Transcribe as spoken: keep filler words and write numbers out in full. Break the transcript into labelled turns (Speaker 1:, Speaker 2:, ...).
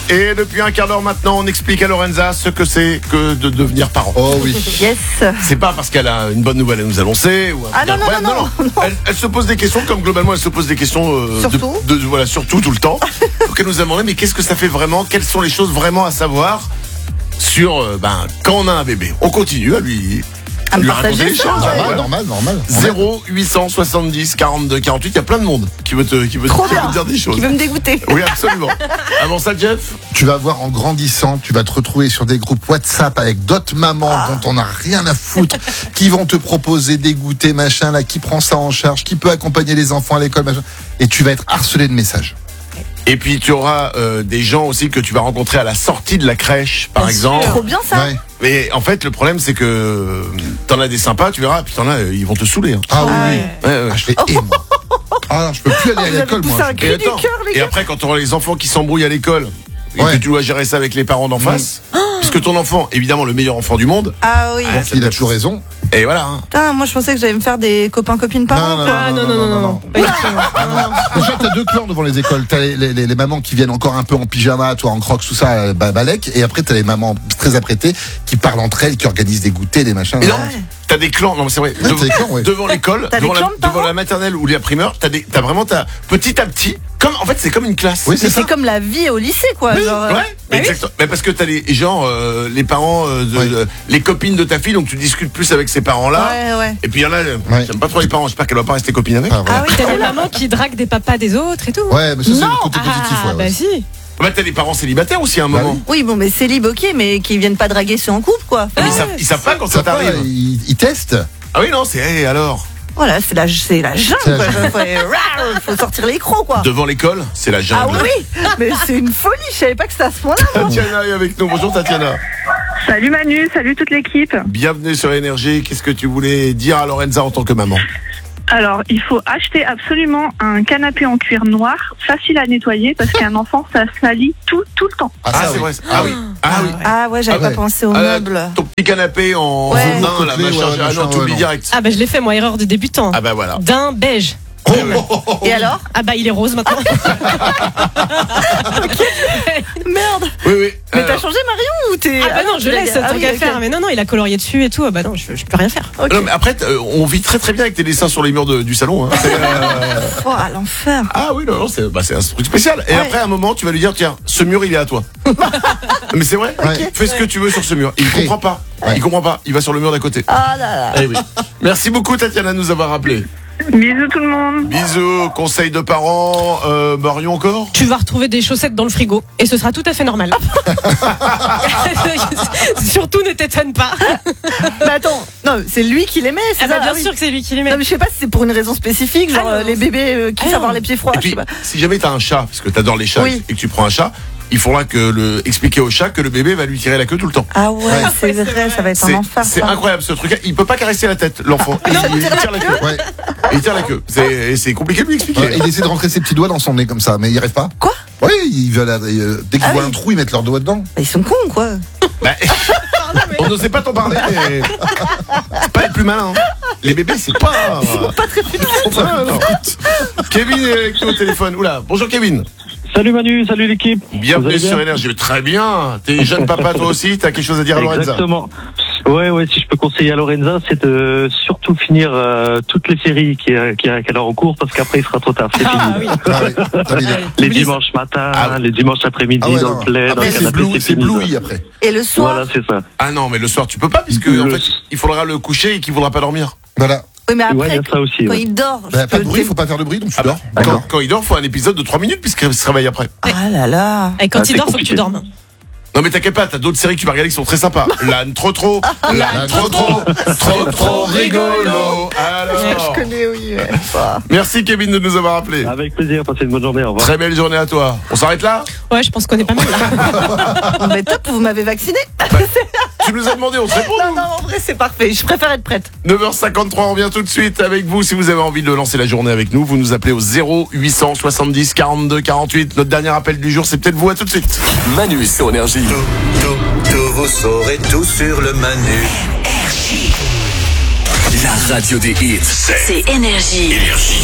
Speaker 1: Et depuis un quart d'heure maintenant, on explique à Lorenza ce que c'est que de devenir parent.
Speaker 2: Oh oui.
Speaker 3: Yes.
Speaker 1: C'est pas parce qu'elle a une bonne nouvelle à nous annoncer ou un
Speaker 3: Ah
Speaker 1: truc
Speaker 3: non, non,
Speaker 1: incroyable.
Speaker 3: non, non, non.
Speaker 1: Elle, elle se pose des questions comme globalement elle se pose des questions euh,
Speaker 3: Surtout.
Speaker 1: de, de- voilà, surtout tout le temps. Donc elle nous a demandé mais qu'est-ce que ça fait vraiment, quelles sont les choses vraiment à savoir sur euh, ben quand on a un bébé. On continue à lui
Speaker 3: À me
Speaker 1: lui
Speaker 3: partager
Speaker 1: raconter les
Speaker 3: ça,
Speaker 1: choses.
Speaker 3: ouais.
Speaker 2: Normal,
Speaker 1: Voilà.
Speaker 2: normal, normal.
Speaker 1: zéro huit cent soixante-dix quarante-deux quarante-huit, il y a plein de monde qui veut te, qui veut,
Speaker 3: Trop
Speaker 1: qui veut
Speaker 3: bien.
Speaker 1: te dire des choses.
Speaker 3: Qui veut me dégoûter.
Speaker 1: Oui, absolument. Avant ça, Jeff,
Speaker 2: Tu vas voir en grandissant, tu vas te retrouver sur des groupes WhatsApp avec d'autres mamans
Speaker 3: Ah.
Speaker 2: dont on n'a rien à foutre, qui vont te proposer des goûters, machin, là, qui prend ça en charge, qui peut accompagner les enfants à l'école, machin. Et tu vas être harcelé de messages.
Speaker 1: et puis tu auras euh, des gens aussi que tu vas rencontrer à la sortie de la crèche, par
Speaker 4: Bien
Speaker 1: exemple.
Speaker 4: sûr.
Speaker 3: Trop bien ça.
Speaker 2: Ouais.
Speaker 1: Mais en fait, le problème, c'est que euh, t'en as des sympas, tu verras, puis t'en as, euh, ils vont te saouler. Hein.
Speaker 2: Ah oui,
Speaker 3: Ah
Speaker 2: oui.
Speaker 3: ouais.
Speaker 1: Ouais, ouais.
Speaker 2: Ah, je fais et moi. Ah non, je peux plus aller
Speaker 3: Ah,
Speaker 2: à
Speaker 3: vous avez
Speaker 2: l'école,
Speaker 3: poussé
Speaker 2: moi.
Speaker 3: un
Speaker 2: Je-
Speaker 3: cri
Speaker 1: Et
Speaker 3: du
Speaker 1: attends,
Speaker 3: cœur, les
Speaker 1: et
Speaker 3: gars.
Speaker 1: après, quand tu auras les enfants qui s'embrouillent à l'école, et
Speaker 2: Ouais.
Speaker 1: que tu dois gérer ça avec les parents d'en face, puisque ton enfant, évidemment, le meilleur enfant du monde,
Speaker 3: Ah oui.
Speaker 1: Ah,
Speaker 2: Il a toujours raison.
Speaker 1: et voilà. Hein.
Speaker 3: Putain, moi je pensais que j'allais me faire des copains-copines parents.
Speaker 2: Non, non,
Speaker 3: quoi.
Speaker 4: Ah non, non, non, non, non. Pas du tout.
Speaker 2: Déjà, t'as deux clans devant les écoles. T'as les, les, les, les mamans qui viennent encore un peu en pyjama, toi en crocs, tout ça, euh, bah, balèque. Et après, t'as les mamans très apprêtées qui parlent entre elles, qui organisent des goûters, des machins.
Speaker 1: Et non,
Speaker 3: Ouais.
Speaker 1: t'as des clans, non, mais c'est vrai.
Speaker 2: Ouais,
Speaker 1: devant,
Speaker 2: t'as des clans, ouais.
Speaker 1: devant l'école,
Speaker 3: T'as des
Speaker 1: devant, la,
Speaker 3: clans de parents
Speaker 1: devant la maternelle ou la primaire, t'as des, t'as vraiment, t'as petit à petit, comme, en fait, c'est comme une classe.
Speaker 2: Oui, c'est
Speaker 3: Mais
Speaker 2: ça.
Speaker 3: c'est comme la vie au lycée, quoi.
Speaker 1: Oui,
Speaker 3: genre, euh,
Speaker 1: ouais, exactement. Mais parce que t'as les genre euh, les parents, euh, de,
Speaker 2: Ouais.
Speaker 1: de- les copines de ta fille, donc tu discutes plus avec ces parents-là.
Speaker 3: Ouais, ouais.
Speaker 1: Et puis il y en a, euh,
Speaker 2: Ouais.
Speaker 1: j'aime pas trop les parents. J'espère qu'elle va pas rester copine avec.
Speaker 2: Ah, voilà.
Speaker 3: Ah oui,
Speaker 4: T'as des mamans qui draguent des papas des autres et tout.
Speaker 2: Ouais, mais ça, c'est
Speaker 3: Non.
Speaker 2: le côté positif.
Speaker 4: Ah,
Speaker 2: Ouais, ouais.
Speaker 4: bah si.
Speaker 1: Bah t'as des parents célibataires aussi à un
Speaker 2: Bah
Speaker 1: moment.
Speaker 2: oui.
Speaker 3: Oui, bon, mais c'est libre, ok, mais qui viennent pas draguer ceux en couple, quoi.
Speaker 1: Mais ils,
Speaker 4: Ouais,
Speaker 1: savent, ils savent pas quand ça
Speaker 2: Ça va,
Speaker 1: t'arrive.
Speaker 2: ils, ils testent.
Speaker 1: Ah oui non, c'est hey, alors.
Speaker 3: Voilà, c'est la, c'est la jungle,
Speaker 2: C'est la
Speaker 3: quoi. Faut, faut- faut sortir les crocs, quoi.
Speaker 1: Devant l'école, c'est la jungle.
Speaker 3: Ah oui, oui, mais c'est une folie, je savais pas que c'était à ce point-là. moi.
Speaker 1: Tatiana est avec nous. Bonjour Tatiana.
Speaker 5: Salut Manu, salut toute l'équipe.
Speaker 1: Bienvenue sur Énergie. Qu'est-ce que tu voulais dire à Lorenza en tant que maman?
Speaker 5: Alors, il faut acheter absolument un canapé en cuir noir, facile à nettoyer, parce qu'un enfant, ça salit tout, tout le temps.
Speaker 1: Ah,
Speaker 2: ça,
Speaker 1: c'est
Speaker 2: oui.
Speaker 1: vrai. Ah oui. Ah oui.
Speaker 3: Ah ouais, j'avais
Speaker 1: Ah
Speaker 3: pas
Speaker 2: ouais.
Speaker 3: pensé aux
Speaker 1: Ah, là,
Speaker 3: meubles.
Speaker 1: ton petit canapé en
Speaker 3: Ouais.
Speaker 1: venin, la
Speaker 2: Côtelé,
Speaker 1: machin.
Speaker 2: ouais,
Speaker 1: ah
Speaker 2: machin,
Speaker 1: non,
Speaker 2: ouais,
Speaker 1: t'oublies
Speaker 2: non.
Speaker 1: direct.
Speaker 4: Ah bah je l'ai fait moi, erreur de débutant.
Speaker 1: Ah bah voilà.
Speaker 4: D'un beige.
Speaker 2: Oh, oh, oh, oh.
Speaker 3: Et alors?
Speaker 4: Ah bah il est rose maintenant.
Speaker 3: Merde.
Speaker 1: Oui oui.
Speaker 3: Mais
Speaker 1: Alors,
Speaker 3: t'as changé Marion ou t'es...
Speaker 4: Ah bah non, je laisse,
Speaker 3: Ah
Speaker 4: tant
Speaker 3: oui,
Speaker 4: qu'à
Speaker 3: ok.
Speaker 4: faire. Mais non, non, il a colorié dessus et tout. Ah bah non, je, je peux rien faire.
Speaker 3: Ok.
Speaker 1: non, mais après, t- euh, on vit très très bien avec tes dessins sur les murs de- du salon. Hein. C'est, euh,
Speaker 3: Oh, l'enfer.
Speaker 1: Ah oui, non, non, c'est bah, c'est un truc spécial. Et
Speaker 3: Ouais.
Speaker 1: après, à un moment, tu vas lui dire, tiens, ce mur, il est à toi. Mais c'est vrai.
Speaker 2: Ouais.
Speaker 1: Fais ce que tu veux sur ce mur. Il
Speaker 2: Crée.
Speaker 1: comprend pas.
Speaker 2: Ouais.
Speaker 1: Il comprend pas. Il va sur le mur d'à côté.
Speaker 3: Ah là là.
Speaker 1: Eh oui. Merci beaucoup, Tatiana, de nous avoir rappelé.
Speaker 5: Bisous tout le monde.
Speaker 1: Bisous, conseils de parents. Euh, Marion encore.
Speaker 4: Tu vas retrouver des chaussettes dans le frigo et ce sera tout à fait normal. Surtout ne t'étonne pas.
Speaker 3: Mais attends, non, c'est lui qui les met, c'est
Speaker 4: Ah bah
Speaker 3: ça?
Speaker 4: bien
Speaker 3: Ah oui.
Speaker 4: sûr que c'est lui qui les met.
Speaker 3: Non, mais je sais pas si c'est pour une raison spécifique, genre
Speaker 4: Ah non.
Speaker 3: euh, les bébés euh, qui
Speaker 4: Ah
Speaker 3: savent
Speaker 4: non.
Speaker 3: avoir les pieds froids,
Speaker 1: Et
Speaker 3: je
Speaker 1: puis,
Speaker 3: sais pas.
Speaker 1: si jamais t'as un chat, parce que t'adores les chats
Speaker 3: Oui.
Speaker 1: et que tu prends un chat, il faudra que le expliquer au chat que le bébé va lui tirer la queue tout le temps.
Speaker 3: Ah ouais,
Speaker 2: Ouais.
Speaker 3: c'est
Speaker 4: Ouais, c'est
Speaker 3: vrai,
Speaker 4: vrai.
Speaker 3: ça va être
Speaker 1: C'est
Speaker 3: un enfer.
Speaker 1: c'est
Speaker 3: ça.
Speaker 1: incroyable ce truc. Il peut pas caresser la tête, l'enfant. Il, il tire la queue.
Speaker 2: Ouais.
Speaker 1: Il tire la queue. C'est et c'est compliqué de lui expliquer.
Speaker 2: Ouais, il essaie de rentrer ses petits doigts dans son nez comme ça, mais il n'y arrive pas.
Speaker 3: Quoi?
Speaker 2: Oui, ils veulent, euh, dès qu'ils
Speaker 3: Ah
Speaker 2: voient
Speaker 3: oui.
Speaker 2: un trou, ils mettent leurs doigts dedans.
Speaker 3: Bah, ils sont cons, quoi.
Speaker 1: Bah, on n'osait pas t'en parler, mais c'est pas les plus malins. hein. Les bébés, c'est pas.
Speaker 3: Pas très plus
Speaker 1: Ah, non. Kevin est avec nous au téléphone. Oula, bonjour Kevin.
Speaker 6: Salut Manu, salut l'équipe. Vous
Speaker 1: Bienvenue
Speaker 6: allez bien
Speaker 1: sur Énergie. Très bien. T'es jeune papa toi aussi. T'as quelque chose à dire à Lorenza?
Speaker 6: Exactement. Ouais, ouais, si je peux conseiller à Lorenza, c'est de surtout finir euh, toutes les séries qui, qui, qu'elle a en cours, parce qu'après il sera trop tard. C'est
Speaker 4: Ah
Speaker 6: fini.
Speaker 4: oui.
Speaker 2: Ah, ouais. Ah, mais il est-
Speaker 6: Les
Speaker 4: Oublie ça.
Speaker 6: dimanches matin,
Speaker 1: Ah ouais.
Speaker 6: les dimanches après-midi,
Speaker 2: ah ouais,
Speaker 6: dans
Speaker 2: non.
Speaker 6: le plaid, dans
Speaker 2: Après,
Speaker 6: le
Speaker 2: c'est
Speaker 6: canapé,
Speaker 2: blou-
Speaker 6: c'est
Speaker 2: c'est
Speaker 6: fini.
Speaker 2: bloui après.
Speaker 3: Et le soir?
Speaker 6: Voilà, c'est ça.
Speaker 1: Ah non, mais le soir tu peux pas puisque
Speaker 6: Le-
Speaker 1: en fait il faudra le coucher et qu'il voudra pas dormir.
Speaker 2: Voilà.
Speaker 3: Oui, mais
Speaker 6: Ouais, il
Speaker 3: après,
Speaker 6: y a ça aussi.
Speaker 3: quand
Speaker 6: ouais.
Speaker 3: il dort, je
Speaker 2: Bah, pas
Speaker 3: peux
Speaker 2: de bruit,
Speaker 3: t'aimer.
Speaker 2: faut pas faire de bruit, donc tu
Speaker 1: Ah bah,
Speaker 2: dors.
Speaker 1: quand, quand il dort, faut un épisode de trois minutes puisqu'il se réveille après.
Speaker 3: Ah là là.
Speaker 4: Et quand
Speaker 6: Ah,
Speaker 4: il
Speaker 6: c'est
Speaker 4: dort, faut que tu
Speaker 6: compliqué.
Speaker 4: dormes.
Speaker 1: Non mais t'inquiète pas, t'as d'autres séries que tu vas regarder qui sont très sympas. L'âne trop trop, l'âne trop trop, trop trop rigolo. Alors,
Speaker 3: Je connais, oui. ouais. Bah.
Speaker 1: merci Kevin de nous avoir appelé.
Speaker 6: Avec plaisir, passez une bonne journée, au revoir.
Speaker 1: Très belle journée à toi. On s'arrête là?
Speaker 4: Ouais, je pense qu'on est pas mal là.
Speaker 3: Bon, mais top, vous m'avez vacciné.
Speaker 1: Tu nous as demandé, on te répond.
Speaker 3: Non,
Speaker 1: nous.
Speaker 3: non, en vrai, c'est parfait. Je préfère être prête.
Speaker 1: neuf heures cinquante-trois, on revient tout de suite avec vous. Si vous avez envie de lancer la journée avec nous, vous nous appelez au zéro huit cent soixante-dix quarante-deux quarante-huit. Notre dernier appel du jour, c'est peut-être vous. À tout de suite.
Speaker 7: Manu sur Énergie.
Speaker 8: Tout, tout, tout, vous saurez tout sur le Manu.
Speaker 7: La radio des hits.
Speaker 9: C'est Énergie.
Speaker 7: Énergie.